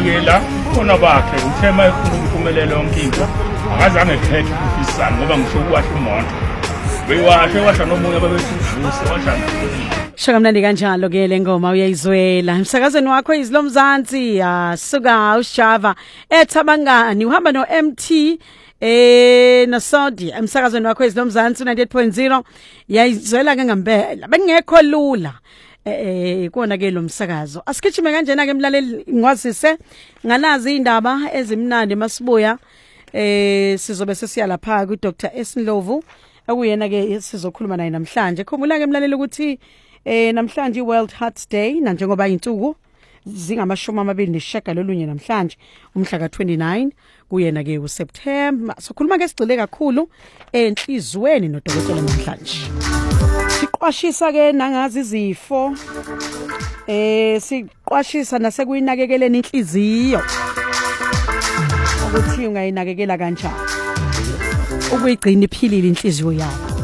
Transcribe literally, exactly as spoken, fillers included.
ke la khona bakhe uthema efuna ukuphumelela yonke into akazange ekhethe ukufisana ngoba ngisho ukwasha umonto beyiwashe washa nomunye babethuvuse washa Shaka mnandi kanjalo ke le ngoma uyayizwela emsakazweni wakho izilomzansi asuka uSjava ethabangani uhamba no M T eh na Saudi emsakazweni wakho izilomzansi ninety-eight point zero yayizwela ke ngempela bengekho lula eh kuona ke lo msakazo asikhichime kanjena ke emlaleli ngwazise nganazi indaba ezimnandi masibuya eh sizobe sesiya lapha ku Doctor Esinlovu akuyena ke sizokhuluma naye namhlanje khumbula ke emlaleli ukuthi eh namhlanje World Heart Day na njengoba insuku zingamashumi amabili nesishagalolunye namhlanje umhla ka twenty-nine kuyena ke uSeptember sokhuluma ke sigcile kakhulu enhlizweni nodokotela namhlanje siqwashisa ke nangazi izifo eh siqwashisa nasekuyinakekeleni inhliziyo ukuthi ungayinakekela kanjani ukuyigcina iphilile inhliziyo yakho